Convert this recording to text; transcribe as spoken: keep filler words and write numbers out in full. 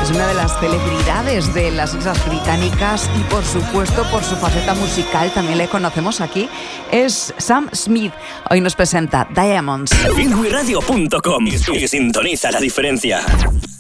es una de las celebridades de las Islas Británicas y, por supuesto, por su faceta musical, también le conocemos aquí, es Sam Smith. Hoy nos presenta Diamonds. Speedway Radio punto com y sintoniza la diferencia.